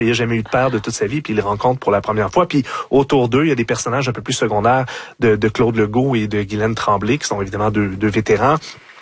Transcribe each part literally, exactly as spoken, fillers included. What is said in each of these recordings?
Il n'a jamais eu de père de toute sa vie, puis il les rencontre pour la première fois. Puis autour d'eux, il y a des personnages un peu plus secondaires de, de Claude Legault et de Guylaine Tremblay, qui sont évidemment deux, deux vétérans,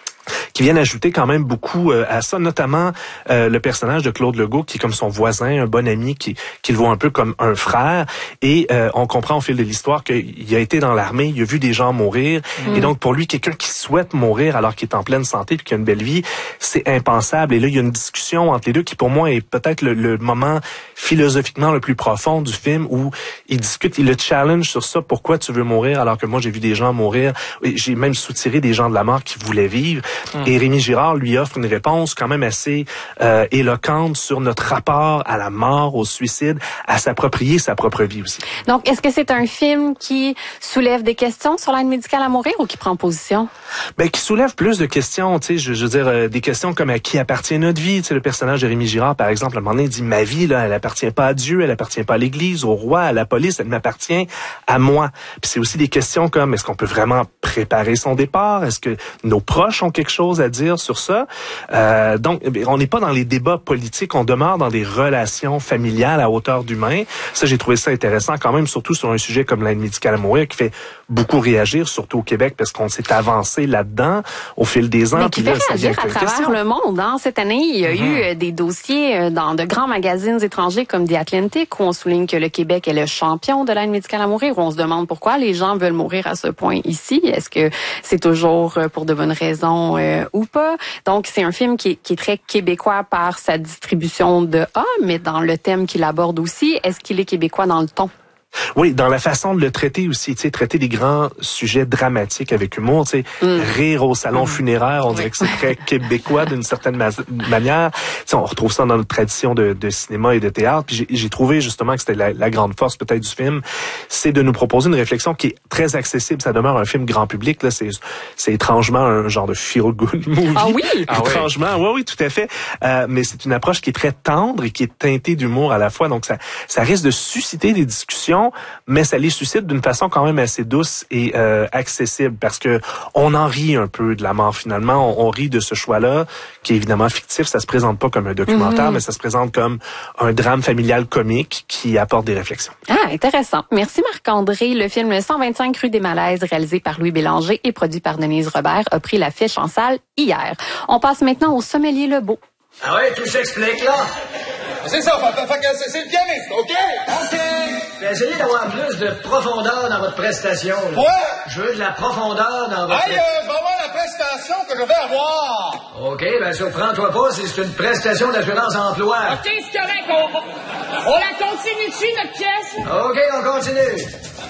qui viennent ajouter quand même beaucoup euh, à ça, notamment euh, le personnage de Claude Legault, qui est comme son voisin, un bon ami, qui, qui le voit un peu comme un frère. Et euh, on comprend au fil de l'histoire qu'il a été dans l'armée, il a vu des gens mourir. Mmh. Et donc, pour lui, quelqu'un qui souhaite mourir alors qu'il est en pleine santé puis qu'il a une belle vie, c'est impensable. Et là, il y a une discussion entre les deux qui, pour moi, est peut-être le, le moment philosophiquement le plus profond du film, où il discute, il le challenge sur ça. Pourquoi tu veux mourir alors que moi, j'ai vu des gens mourir. J'ai même soutiré des gens de la mort qui voulaient vivre. Mmh. Et Rémi Girard lui offre une réponse quand même assez euh, éloquente sur notre rapport à la mort, au suicide, à s'approprier sa propre vie aussi. Donc, est-ce que c'est un film qui soulève des questions sur l'aide médicale à mourir ou qui prend position? Ben, qui soulève plus de questions, tu sais, je, je veux dire, euh, des questions comme à qui appartient notre vie. Tu sais, le personnage de Rémi Girard, par exemple, à un moment donné, dit, ma vie, là, elle appartient pas à Dieu, elle appartient pas à l'Église, au roi, à la police, elle m'appartient à moi. Puis c'est aussi des questions comme, est-ce qu'on peut vraiment préparer son départ? Est-ce que nos proches ont quelque chose à dire sur ça? Euh, donc, on n'est pas dans les débats politiques, on demeure dans des relations familiales à hauteur d'humain. Ça, j'ai trouvé ça intéressant quand même, surtout sur un sujet comme l'aide médicale à mourir, qui fait beaucoup réagir, surtout au Québec, parce qu'on s'est avancé là-dedans au fil des ans. Mais qui fait là, réagir à travers question. le monde. Hein? Cette année, il y a mm-hmm. eu des dossiers dans de grands magazines étrangers comme The Atlantic, où on souligne que le Québec est le champion de l'aide médicale à mourir, où on se demande pourquoi les gens veulent mourir à ce point ici. Est-ce que c'est toujours pour de bonnes raisons euh, ou pas? Donc, c'est un film qui est, qui est très québécois par sa distribution de A, mais dans le thème qu'il aborde aussi, est-ce qu'il est québécois dans le ton? Oui, dans la façon de le traiter aussi, tu sais, traiter des grands sujets dramatiques avec humour, tu sais, mm. rire au salon mm. funéraire, on dirait oui. que c'est très québécois d'une certaine ma- manière. Tu sais, on retrouve ça dans notre tradition de, de cinéma et de théâtre. Puis j'ai, j'ai trouvé justement que c'était la, la grande force peut-être du film, c'est de nous proposer une réflexion qui est très accessible. Ça demeure un film grand public, là, c'est, c'est étrangement un genre de feel-good movie. Ah oui? Étrangement, ah oui. oui, oui, tout à fait. Euh, mais c'est une approche qui est très tendre et qui est teintée d'humour à la fois. Donc ça, ça risque de susciter des discussions, mais ça les suscite d'une façon quand même assez douce et euh, accessible, parce que on en rit un peu de la mort finalement, on, on rit de ce choix-là, qui est évidemment fictif, ça se présente pas comme un documentaire, mm-hmm. mais ça se présente comme un drame familial comique qui apporte des réflexions. Ah, intéressant. Merci Marc-André. Le film cent vingt-cinq rue des Malaises, réalisé par Louis Bélanger et produit par Denise Robert, a pris l'affiche en salle hier. On passe maintenant au Sommelier Lebeau. Ah ouais, tout s'explique là. C'est ça, c'est, c'est le pianiste, OK? OK. Essayez d'avoir plus de profondeur dans votre prestation. Là. Ouais. Je veux de la profondeur dans votre... Hey, euh, je vais avoir la prestation que je vais avoir. OK, ben surprends-toi pas si c'est une prestation d'assurance emploi. OK, c'est correct. On, on la continue-tu, notre pièce? OK, on continue.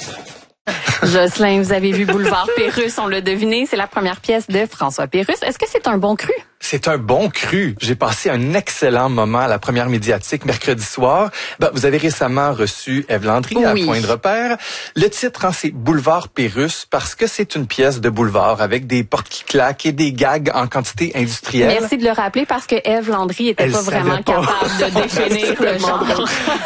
Jocelyn, vous avez vu Boulevard Pérusse, on l'a deviné, c'est la première pièce de François Pérusse. Est-ce que c'est un bon cru? C'est un bon cru. J'ai passé un excellent moment à la première médiatique mercredi soir. Ben, vous avez récemment reçu Ève Landry oui. à Point de repère. Le titre, hein, c'est Boulevard Pérusse parce que c'est une pièce de boulevard avec des portes qui claquent et des gags en quantité industrielle. Merci de le rappeler parce que Ève Landry était Elle pas vraiment pas. capable de définir le genre.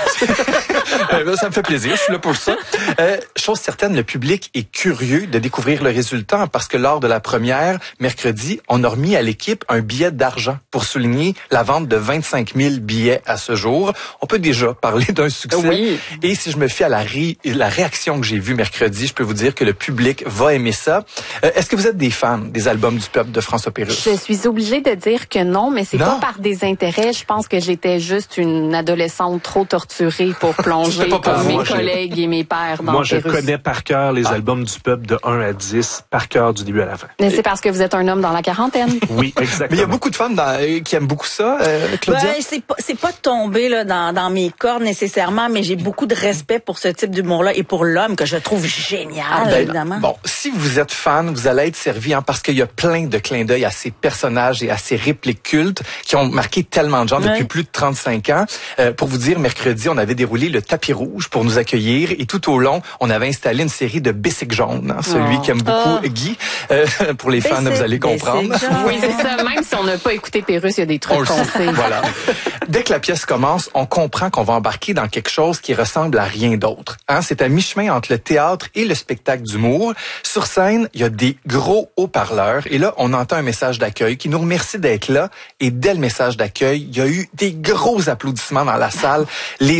Ça me fait plaisir, je suis là pour ça. Euh, chose certaine, le public est curieux de découvrir le résultat parce que lors de la première, mercredi, on a remis à l'équipe un billet d'argent pour souligner la vente de vingt-cinq mille billets à ce jour. On peut déjà parler d'un succès. Oui. Et si je me fie à la, ré- la réaction que j'ai vue mercredi, je peux vous dire que le public va aimer ça. Euh, est-ce que vous êtes des fans des albums du peuple de François Pérusse? Je suis obligée de dire que non, mais c'est non. pas par désintérêt. Je pense que j'étais juste une adolescente trop torturée pour plonger pas comme mes moi, collègues et mes pères dans Moi, je Pérusse. connais par cœur les ah. albums du peuple de un à dix, par cœur du début à la fin. Mais c'est parce que vous êtes un homme dans la quarantaine. Oui, exactement. Mais il y a beaucoup de femmes dans, qui aiment beaucoup ça, euh, Claudia? Ben, c'est pas, c'est pas tombé là, dans, dans mes cordes nécessairement, mais j'ai beaucoup de respect pour ce type d'humour-là et pour l'homme que je trouve génial, ah, ben, évidemment. Bon, si vous êtes fan, vous allez être servi, hein, parce qu'il y a plein de clins d'œil à ces personnages et à ces répliques cultes qui ont marqué tellement de gens depuis oui. plus de trente-cinq ans. Euh, pour vous dire, mercredi, on avait déroulé le tapis rouge pour nous accueillir et tout au long, on avait installé une série de bicycles jaunes, hein, celui oh. qui aime beaucoup oh. Guy. Euh, pour les fans, vous allez comprendre. Oui, c'est ça. Même si on n'a pas écouté Pérusse, il y a des trucs qu'on sait. Voilà. Dès que la pièce commence, on comprend qu'on va embarquer dans quelque chose qui ressemble à rien d'autre. Hein? C'est à mi-chemin entre le théâtre et le spectacle d'humour. Sur scène, il y a des gros haut-parleurs et là, on entend un message d'accueil qui nous remercie d'être là. Et dès le message d'accueil, il y a eu des gros applaudissements dans la salle. Les